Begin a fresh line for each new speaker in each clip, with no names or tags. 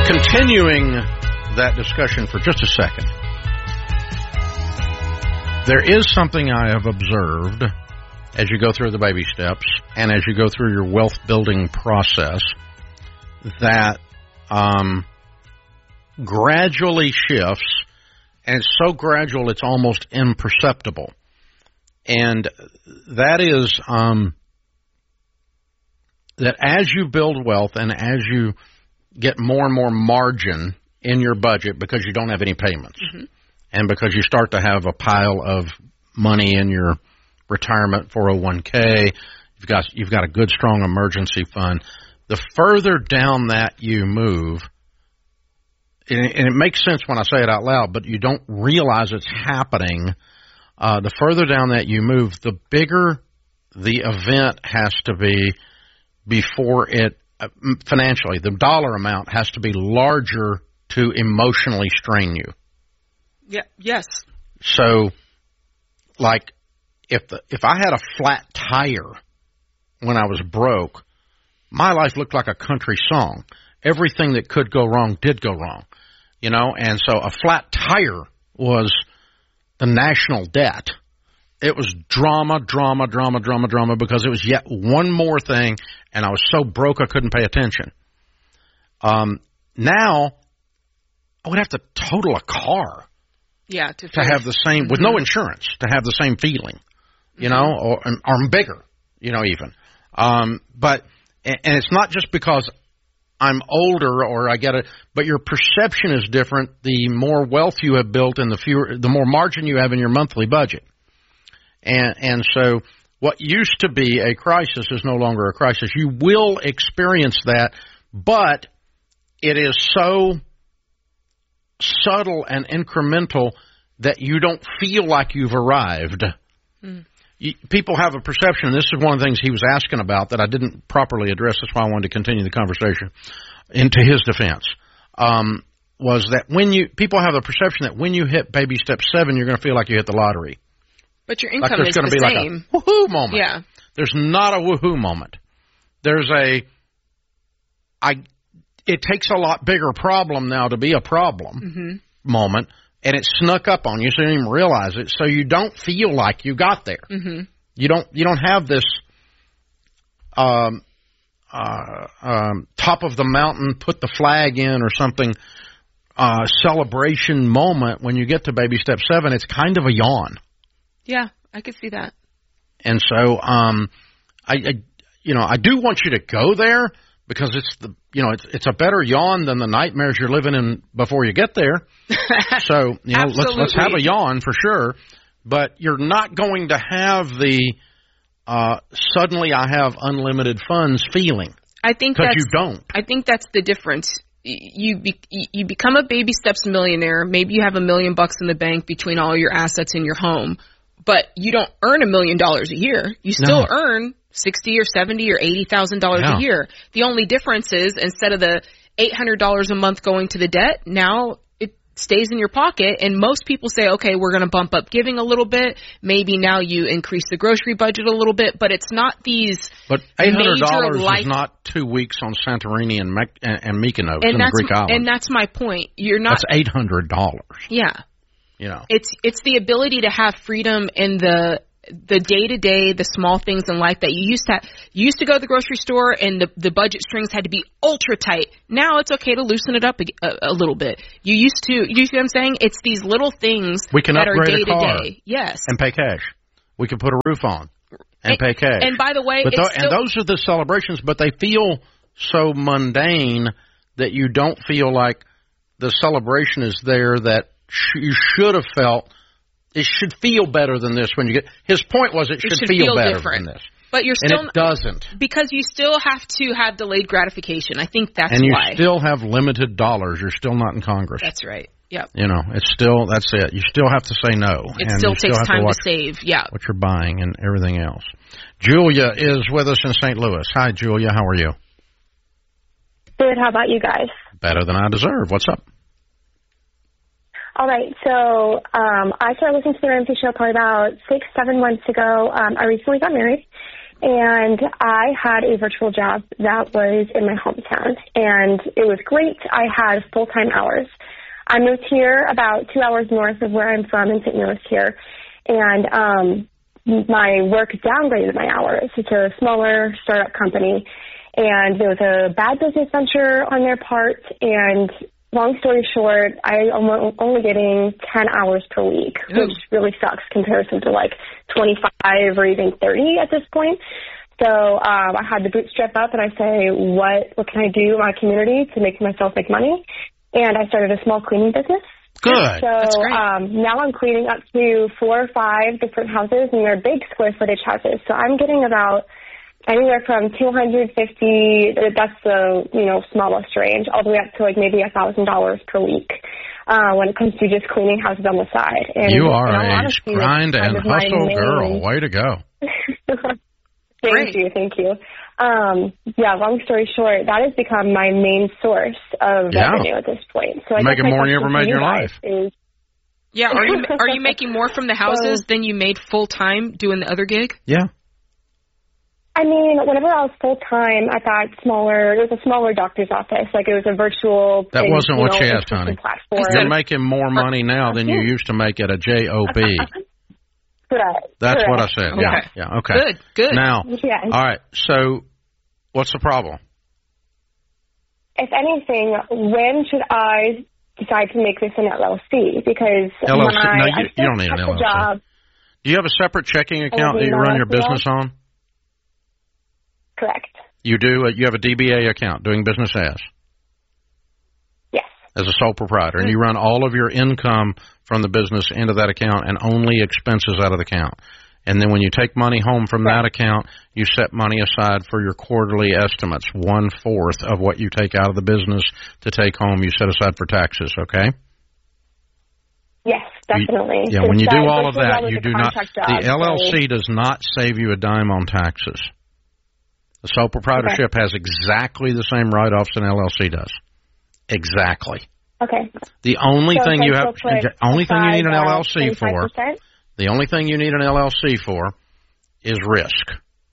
Continuing that discussion for just a second, there is something I have observed as you go through the baby steps and as you go through your wealth building process that gradually shifts, and it's so gradual it's almost imperceptible. And that is that as you build wealth and as you get more and more margin in your budget because you don't have any payments, and because you start to have a pile of money in your retirement 401k, you've got a good strong emergency fund. The further down that you move, and it makes sense when I say it out loud, but you don't realize it's happening. The further down that you move, the bigger the event has to be before it. Financially, the dollar amount has to be larger to emotionally strain you.
Yeah. Yes.
So, like, if I had a flat tire when I was broke, my life looked like a country song. Everything that could go wrong did go wrong, you know. And so, a flat tire was the national debt. It was drama because it was yet one more thing, and I was so broke I couldn't pay attention. Now, I would have to total a car to have the same, with no insurance, to have the same feeling, you know, or bigger, you know, even. But it's not just because I'm older or I get it, but your perception is different the more wealth you have built and the more margin you have in your monthly budget. And so what used to be a crisis is no longer a crisis. You will experience that, but it is so subtle and incremental that you don't feel like you've arrived. People have a perception, and this is one of the things he was asking about that I didn't properly address. That's why I wanted to continue the conversation. Into his defense, was that people have a perception that when you hit baby step 7, you're going to feel like you hit the lottery.
But your income is the same.
Like a woohoo moment.
Yeah.
There's not a woohoo moment. There's it takes a lot bigger problem now to be a problem moment, and it snuck up on you so you didn't even realize it, so you don't feel like you got there. You don't have this top of the mountain, put the flag in or something celebration moment when you get to baby step 7. It's kind of a yawn.
Yeah, I could see that.
And so, I do want you to go there because it's a better yawn than the nightmares you're living in before you get there. So, let's have a yawn for sure. But you're not going to have the suddenly I have unlimited funds feeling.
I think
because you don't.
I think that's the difference. You become a baby steps millionaire. Maybe you have $1 million in the bank between all your assets in your home. But you don't earn $1 million a year. You still earn $60,000 or $70,000 or $80,000 a year. The only difference is instead of the $800 a month going to the debt, now it stays in your pocket. And most people say, okay, we're going to bump up giving a little bit. Maybe now you increase the grocery budget a little bit. But it's not these. But
$800 is not 2 weeks on Santorini and Mykonos in the Greek island.
And that's my point. That's
$800.
Yeah.
You know,
it's the ability to have freedom in the day-to-day, the small things in life that you used to have. You used to go to the grocery store and the budget strings had to be ultra tight. Now it's okay to loosen it up a little bit. You see what I'm saying? It's these little things that are day-to-day. Yes.
And pay cash. We can put a roof on and pay cash.
And by the way,
and those are the celebrations, but they feel so mundane that you don't feel like the celebration is there that you should have felt. It should feel better than this when you get. His point was it should feel better
different.
than this.
But you're still,
and it doesn't.
Because you still have to have delayed gratification. I think that's why.
And you still have limited dollars. You're still not in Congress.
That's right. Yep.
You know, that's it. You still have to say no.
It still takes time to save. Yeah.
What you're buying and everything else. Julia is with us in St. Louis. Hi, Julia. How are you?
Good. How about you guys?
Better than I deserve. What's up?
All right, so I started listening to the Ramsey Show probably about 6-7 months ago. I recently got married, and I had a virtual job that was in my hometown, and it was great. I had full-time hours. I moved here about 2 hours north of where I'm from in St. Louis here, and my work downgraded my hours. It's a smaller startup company, and there was a bad business venture on their part, and long story short, I'm only getting 10 hours per week, which really sucks comparison to like 25 or even 30 at this point. So I had to bootstrap up and I say, what can I do in my community to make myself make money? And I started a small cleaning business.
Good.
So now I'm cleaning up to 4 or 5 different houses, and they're big square footage houses. So I'm getting about anywhere from $250, that's the smallest range, all the way up to like maybe $1,000 per week when it comes to just cleaning houses on the side. And
you are a grind and hustle girl. Way to go.
Thank you. Long story short, that has become my main source of revenue at this point. So I
making more than you ever made in your life.
Are you making more from the houses than you made full time doing the other gig?
Yeah.
I mean, whenever I was full time at that it was a smaller doctor's office. Like it was a virtual.
That wasn't what you asked, honey. You're making more money now than you used to make at a job.
Correct.
That's what I said.
Okay.
Yeah. Okay.
Good.
Now, all right. So, what's the problem?
If anything, when should I decide to make this an LLC? Because
LLC? You don't need an LLC. Job, do you have a separate checking account that you run your business on?
Correct.
You do? You have a DBA account, doing business as?
Yes.
As a sole proprietor. And you run all of your income from the business into that account and only expenses out of the account. And then when you take money home from that account, you set money aside for your quarterly estimates. 1/4 of what you take out of the business to take home, you set aside for taxes, okay?
Yes, definitely.
When you do all of that, you do not. The LLC does not save you a dime on taxes. The sole proprietorship has exactly the same write-offs an LLC does. Exactly.
Okay.
The only thing you need an LLC for. The only thing you need an LLC for is risk.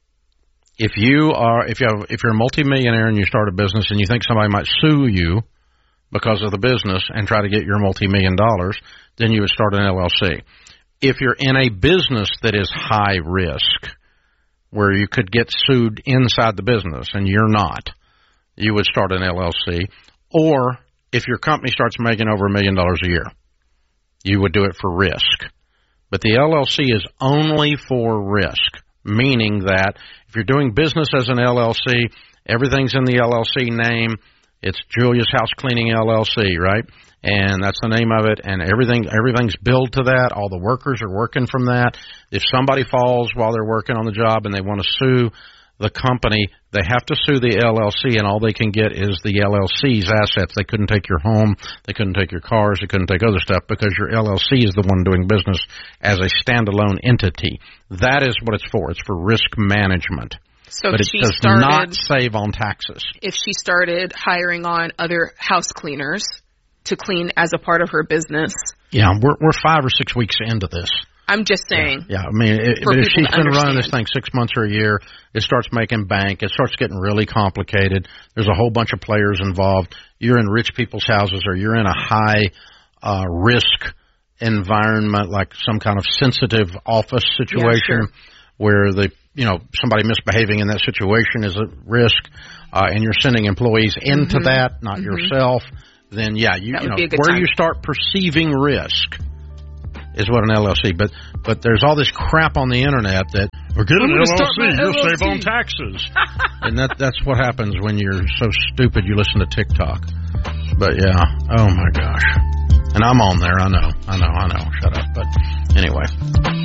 If you're a multimillionaire and you start a business and you think somebody might sue you because of the business and try to get your multi-million dollars, then you would start an LLC. If you're in a business that is high risk, where you could get sued inside the business and you're not, you would start an LLC. Or if your company starts making over $1 million a year, you would do it for risk. But the LLC is only for risk, meaning that if you're doing business as an LLC, everything's in the LLC name. It's Julia's House Cleaning LLC, right? And that's the name of it, and everything's billed to that. All the workers are working from that. If somebody falls while they're working on the job and they want to sue the company, they have to sue the LLC, and all they can get is the LLC's assets. They couldn't take your home, they couldn't take your cars, they couldn't take other stuff because your LLC is the one doing business as a standalone entity. That is what it's for. It's for risk management.
So
but it does not save on taxes.
If she started hiring on other house cleaners to clean as a part of her business.
Yeah, we're 5 or 6 weeks into this.
I'm just saying.
Yeah. I mean, but if she's been running this thing 6 months or a year, it starts making bank. It starts getting really complicated. There's a whole bunch of players involved. You're in rich people's houses, or you're in a high risk environment, like some kind of sensitive office situation where somebody misbehaving in that situation is at risk, and you're sending employees into that, not yourself. Then where you start perceiving risk is what an LLC. But there's all this crap on the internet that we're getting an LLC, you'll save on taxes, and that's what happens when you're so stupid you listen to TikTok. But oh my gosh, and I'm on there. I know. Shut up. But anyway.